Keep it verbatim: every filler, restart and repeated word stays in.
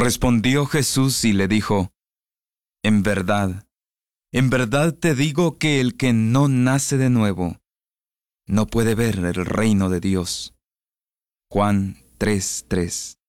Respondió Jesús y le dijo, En verdad, en verdad te digo que el que no nace de nuevo, no puede ver el reino de Dios. Juan tres tres.